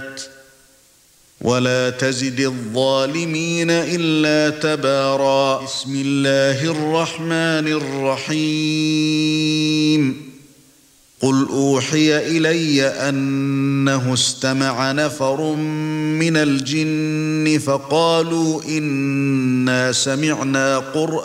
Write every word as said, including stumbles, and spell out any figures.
الظُّلُمَاتِ وَلَا تَزِدِ الظَّالِمِينَ إِلَّا تَبَارًا. بسم الله الرحمن الرحيم. قُلْ أُوحِيَ إِلَيَّ أَنَّهُ اسْتَمَعَ نَفَرٌ مِنَ الْجِنِّ فَقَالُوا إِنَّا سَمِعْنَا قُرْآنًا